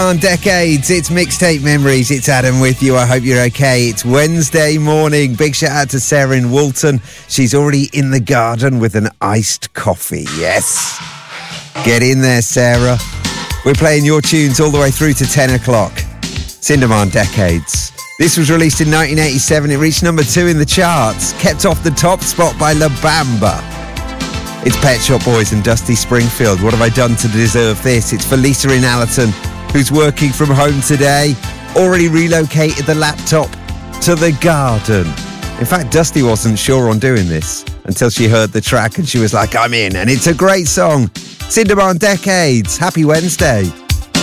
Cinderman Decades, it's Mixtape Memories, it's Adam with you, I hope you're okay. It's Wednesday morning, big shout out to Sarah in Woolton. She's already in the garden with an iced coffee, yes. Get in there, Sarah. We're playing your tunes all the way through to 10 o'clock. Cinderman Decades. This was released in 1987, it reached number 2 in the charts, kept off the top spot by La Bamba. It's Pet Shop Boys and Dusty Springfield. What have I done to deserve this? It's for Lisa in Allerton, who's working from home today, already relocated the laptop to the garden. In fact, Dusty wasn't sure on doing this until she heard the track and she was like, I'm in. And it's a great song. Cinderman Decades. Happy Wednesday.